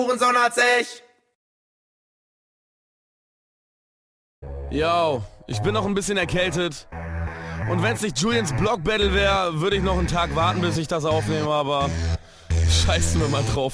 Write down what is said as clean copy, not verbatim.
Hurensohn hat sich. Yo, ich bin noch ein bisschen erkältet. Und wenn es nicht Julians Block Battle wäre, würde ich noch einen Tag warten, bis ich das aufnehme, aber scheißen wir mal drauf.